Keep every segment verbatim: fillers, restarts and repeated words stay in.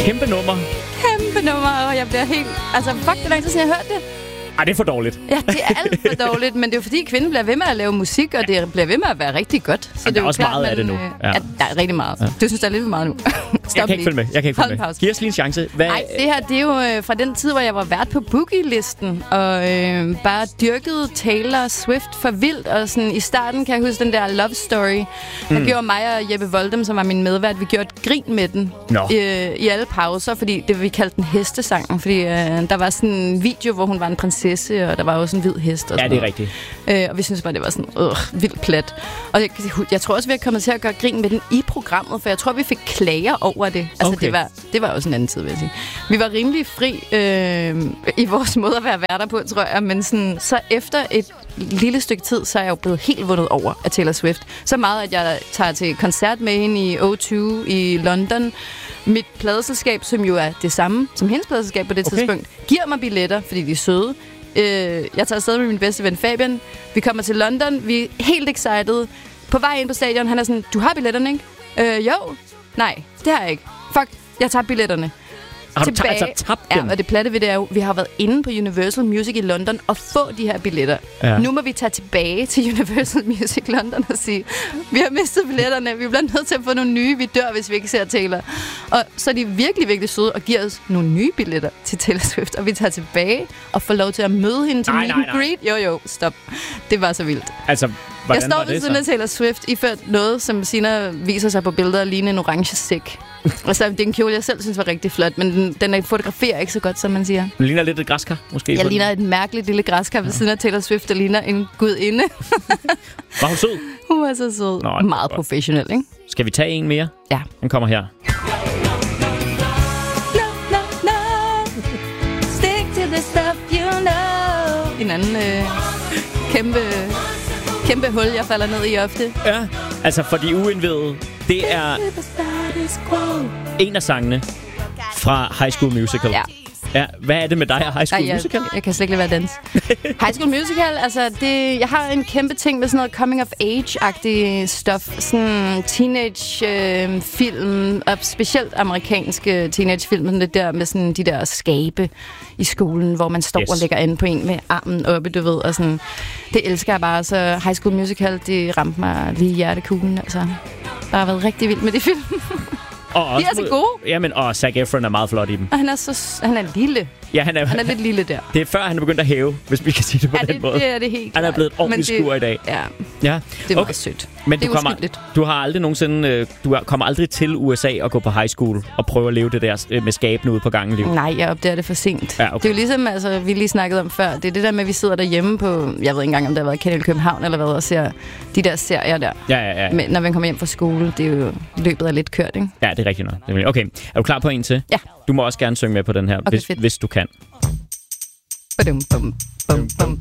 Kæmpe nummer. Kæmpe nummer, og jeg bliver helt... Altså, fuck, det er lang tid siden, jeg har hørt det. Ej, det er for dårligt. Ja, det er alt for dårligt, men det er jo fordi, kvinden bliver ved med at lave musik, og det bliver ved med at være rigtig godt. Så Jamen, det er der er også klart, meget af det nu. Ja. Ja, der er rigtig meget. Ja. Du synes, der er lidt for meget nu. Stop jeg kan ikke følge med. Jeg kan ikke følge med. Giv os lige en chance. Hvad... Nej, det her, det er jo øh, fra den tid, hvor jeg var vært på Boogie-listen, og øh, bare dyrkede Taylor Swift for vildt. Og sådan, i starten kan jeg huske den der Love Story. Der mm. gjorde mig og Jeppe Voldem, som var min medvært, vi gjorde et grin med den no. øh, i alle pauser, fordi det vi kaldte den hestesangen. Fordi øh, der var sådan en video, hvor hun var en prinsesse, og der var jo sådan en hvid hest. Og ja, det er rigtigt. Øh, og vi synes bare, det var sådan øh, vildt plat. Og jeg, jeg tror også, vi er kommet til at gøre grin med den i programmet, for jeg tror, vi fik klager over det. Altså, okay. det var det var også en anden tid, vil jeg sige. Vi var rimelig fri øh, i vores måde at være værter på, tror jeg. Men sådan, så efter et lille stykke tid, så er jeg jo blevet helt vundet over af Taylor Swift. Så meget, at jeg tager til koncert med hende i O to i London. Mit pladeselskab, som jo er det samme som hendes pladeselskab på det okay. tidspunkt, giver mig billetter, fordi de er søde. Øh, jeg tager afsted med min bedste ven Fabian. Vi kommer til London. Vi er helt excited. På vej ind på stadion, han er sådan, du har billetterne, ikke? Øh, jo. Nej, det har jeg ikke. Fuck, jeg tager billetterne. Har du tilbage. Altså tabt dem? Ja, og det platte ved det er jo, vi har været inde på Universal Music i London og få de her billetter. Ja. Nu må vi tage tilbage til Universal Music London og sige, vi har mistet billetterne, vi bliver nødt til at få nogle nye, vi dør, hvis vi ikke ser Taylor. Og så er de virkelig, virkelig søde og giver os nogle nye billetter til Taylor Swift, og vi tager tilbage og får lov til at møde hende til nej, meet nej, and greet. Jo, jo, stop. Det var så vildt. Altså, jeg står ved siden af Taylor Swift, iført noget, som senere viser sig på billeder at ligne en orange sæk. Altså, det er en kjole, jeg selv synes var rigtig flot, men den, den fotograferer ikke så godt, som man siger. Den ligner lidt et græskar, måske? Jeg ligner et mærkeligt lille græskar ved ja. siden af Taylor Swift, der ligner en gudinde. Var hun sød? Hun var så sød. Nå, meget professionel, ikke? Skal vi tage en mere? Ja. Den kommer her. No, no, no. Stick to the stuff you know. En anden øh, kæmpe, kæmpe hul, jeg falder ned i ofte. Ja, altså for de uindvidede, det er en af sangene fra High School Musical. Ja. Ja, hvad er det med dig og High School Ej, jeg, Musical? Jeg kan slet ikke lade være dans. High School Musical, altså det, jeg har en kæmpe ting med sådan noget coming of age-agtig stof. Sådan teenage-film, øh, og specielt amerikanske teenage-film, sådan det der med sådan de der skabe i skolen, hvor man står yes. og lægger an på en med armen oppe, du ved, og sådan. Det elsker jeg bare, så High School Musical, det ramte mig lige i hjertekuglen, altså. Der har været rigtig vildt med de film. Og de er så gode. Jamen, og Zac Efron er meget flot i dem. Og han er så han er lille. Ja, han er, han er lidt lille der. Det er før, han er begyndt at hæve, hvis vi kan sige det på ja, den det, måde. det er det helt Han er blevet et ordentligt skur i dag. Ja, ja. Det var okay. sødt. Men det du, kommer, du har aldrig nogensinde, du kommer aldrig til U S A og gå på high school og prøve at leve det der med skabene ude på gangen liv? Nej, jeg opdager det for sent. Ja, okay. Det er jo ligesom, altså, vi lige snakkede om før, det er det der med, at vi sidder derhjemme på, jeg ved ikke engang, om der har været Kanal København eller hvad, og ser de der serier der. Ja, ja, ja. Men når man kommer hjem fra skole, det er jo løbet er lidt kørt, ikke? Ja, det er rigtigt nok. Okay, er du klar på en til? Ja. Du må også gerne synge med på den her, okay, hvis, hvis du kan. Badum, bum, bum, bum.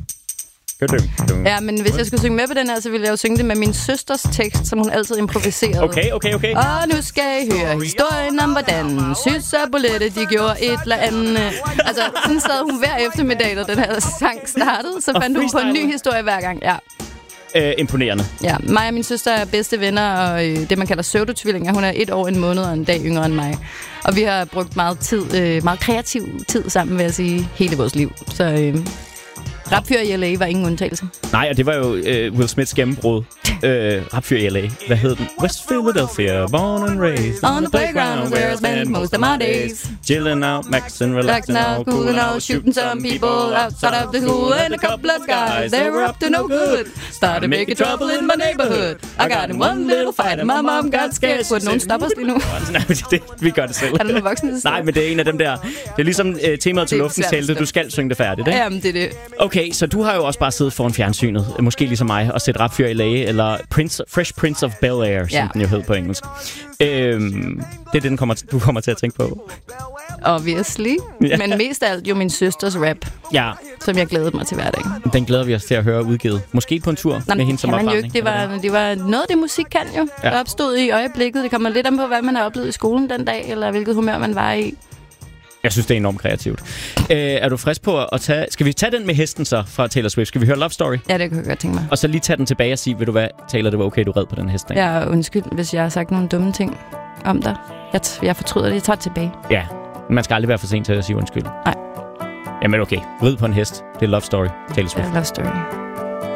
Ja, men hvis jeg skulle synge med på den her, så ville jeg jo synge det med min søsters tekst, som hun altid improviserede. Okay, okay, okay. Og nu skal I høre historien om, hvordan Sys og Bolette, de gjorde et eller andet. Altså, sådan sad hun hver eftermiddag, da den her sang startede, så fandt hun på en ny historie hver gang. Ja. Øh, imponerende. Ja, mig og min søster er bedste venner, og øh, det man kalder pseudotvillinger. Hun er et år, en måned og en dag yngre end mig. Og vi har brugt meget tid, øh, meget kreativ tid sammen, vil jeg sige, hele vores liv. Så øh, Rapfyr i L A var ingen undtagelse. Nej, og det var jo øh, Will Smiths gennembrud. øh, Rapfyr i L A. Hvad hed den? West Philadelphia, born and raised on the playground where I spent most of my days. Chilling out, maxing, relaxing out, cooling out, shooting some people outside of the school, and a couple of guys, they were up to no good. Started making trouble in my neighborhood. I got in one little fight, and my mom got scared. Burde nogen stoppe os lige nu? Nej, det, vi gør det selv. Er der nogle voksne, der Nej, men det er en af dem der. Det er ligesom uh, temaet til luftens helte. Du skal synge det færdigt, ikke? Jamen, det er det. Okay, så du har jo også bare siddet foran fjernsynet, måske ligesom mig, og set Rapfyr i L A, eller Prince, Fresh Prince of Bel-Air, som yeah. den jo hed på engelsk. Øhm, det er det, den kommer, du kommer til at tænke på. Obviously. Ja. Men mest af alt jo min søsters rap, ja. som jeg glædede mig til hver dag. Den glæder vi os til at høre udgivet. Måske på en tur Nå, med hende som opvarmning. Det var, det var noget af det, musik kan jo. Ja. Der opstod i øjeblikket. Det kommer lidt an på, hvad man har oplevet i skolen den dag, eller hvilket humør man var i. Jeg synes, det er enormt kreativt. Øh, er du frisk på at tage... Skal vi tage den med hesten så fra Taylor Swift? Skal vi høre Love Story? Ja, det kan jeg godt tænke mig. Og så lige tage den tilbage og sige, vil du hvad, Taylor, det var okay, du red på den hest? Ja, undskyld, hvis jeg har sagt nogle dumme ting om dig. Jeg, t- jeg fortryder det. Jeg tager det tilbage. Ja. Man skal aldrig være for sent til at sige undskyld. Nej. Jamen okay, rid på en hest. Det er love story. Taylor Swift. Det er love story.